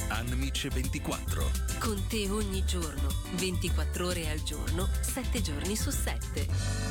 Anmice 24. Con te ogni giorno, 24 ore al giorno, 7 giorni su 7.